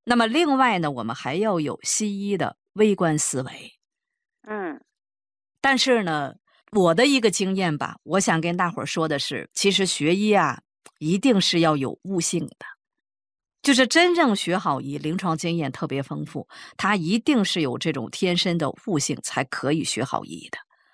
那么另外呢，我们还要有西医的微观思维。但是呢，我的一个经验吧，我想跟大伙儿说的是，其实学医啊，一定是要有悟性的。就是真正学好医，临床经验特别丰富，他一定是有这种天生的悟性，才可以学好医的。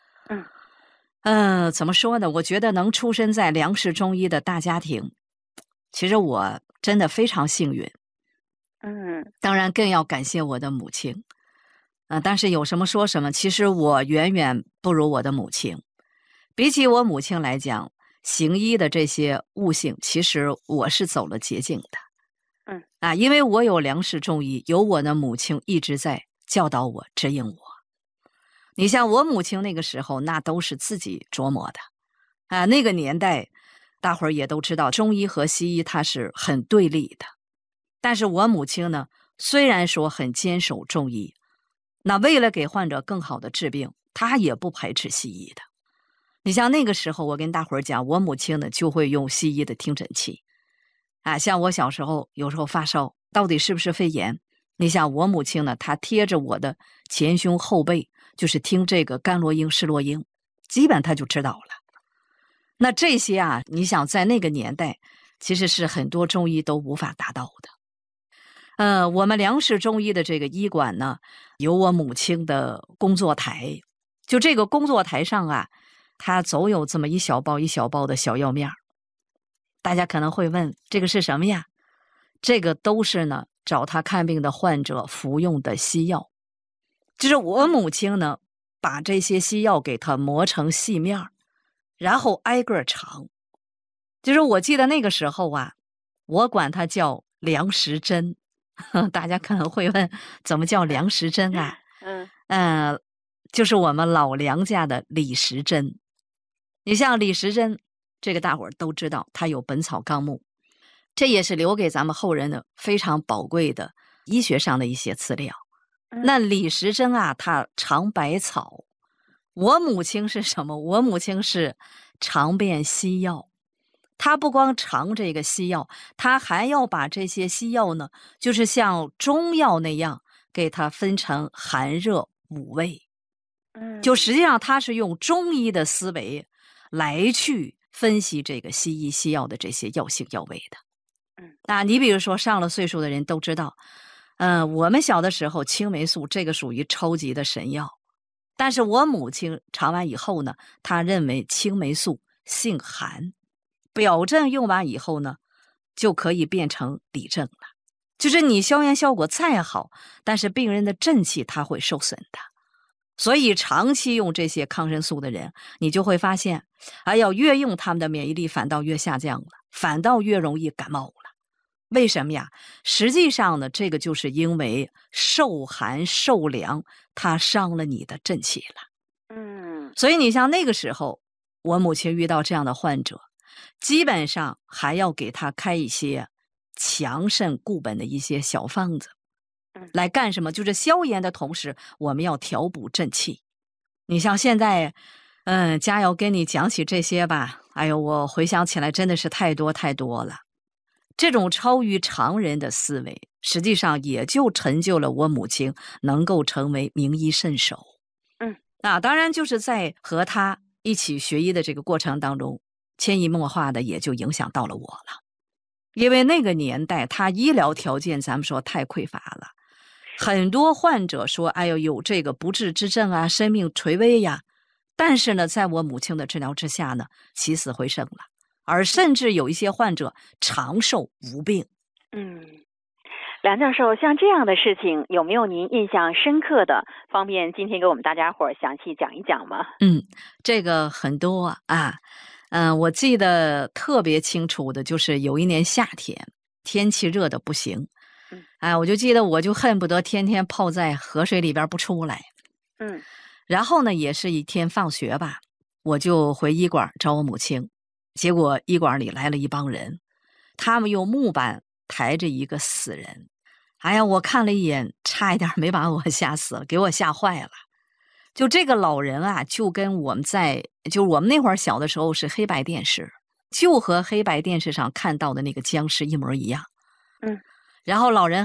怎么说呢？我觉得能出生在梁氏中医的大家庭，其实我真的非常幸运。当然更要感谢我的母亲。但是有什么说什么，其实我远远不如我的母亲。比起我母亲来讲，行医的这些悟性，其实我是走了捷径的。因为我有梁氏中医，有我的母亲一直在教导我、指引我。你像我母亲那个时候，那都是自己琢磨的。那个年代，大伙儿也都知道，中医和西医它是很对立的。但是我母亲呢，虽然说很坚守中医，那为了给患者更好的治病，她也不排斥西医的。你像那个时候，我跟大伙儿讲，我母亲呢就会用西医的听诊器。像我小时候有时候发烧，到底是不是肺炎？你像我母亲呢，她贴着我的前胸后背，就是听这个甘罗英、施洛英，基本她就知道了。那这些啊，你想在那个年代，其实是很多中医都无法达到的。我们梁氏中医的这个医馆呢，有我母亲的工作台，就这个工作台上啊，它总有这么一小包一小包的小药面。大家可能会问，这个是什么呀？这个都是呢，找他看病的患者服用的西药。就是我母亲呢，把这些西药给它磨成细面，然后挨个尝。就是我记得那个时候啊，我管它叫梁实针。大家可能会问，怎么叫梁实针啊？就是我们老梁家的李时珍。你像李时珍，这个大伙儿都知道，他有《本草纲目》，这也是留给咱们后人的非常宝贵的医学上的一些资料。那李时珍啊，他尝百草。我母亲是什么？我母亲是尝遍西药。他不光尝这个西药，他还要把这些西药呢，就是像中药那样，给它分成寒热五味。就实际上他是用中医的思维来去分析这个西医西药的这些药性药味的。你比如说上了岁数的人都知道，我们小的时候青霉素这个属于超级的神药，但是我母亲尝完以后呢，她认为青霉素性寒，表证用完以后呢，就可以变成里症了。就是你消炎效果再好，但是病人的正气它会受损的。所以长期用这些抗生素的人，你就会发现，越用他们的免疫力反倒越下降了，反倒越容易感冒了。为什么呀？实际上呢，这个就是因为受寒受凉，它伤了你的正气了。所以你像那个时候，我母亲遇到这样的患者，基本上还要给他开一些强肾固本的一些小方子。来干什么？就是消炎的同时，我们要调补正气。你像现在，佳瑶跟你讲起这些吧，我回想起来真的是太多太多了。这种超于常人的思维，实际上也就成就了我母亲能够成为名医圣手。当然就是在和他一起学医的这个过程当中，潜移默化的也就影响到了我了。因为那个年代他医疗条件咱们说太匮乏了，很多患者说有这个不治之症啊，生命垂危呀，但是呢在我母亲的治疗之下呢，起死回生了，而甚至有一些患者长寿无病。 梁教授，像这样的事情有没有您印象深刻的，方便今天给我们大家伙儿详细讲一讲吗？ 这个很多啊。我记得特别清楚的就是有一年夏天，天气热的不行。我就记得我就恨不得天天泡在河水里边不出来。然后呢，也是一天放学吧，我就回医馆找我母亲，结果医馆里来了一帮人，他们用木板抬着一个死人。我看了一眼，差一点没把我吓死了，给我吓坏了。就这个老人啊，就跟我们就是我们那会儿小的时候是黑白电视，就和黑白电视上看到的那个僵尸一模一样。然后老人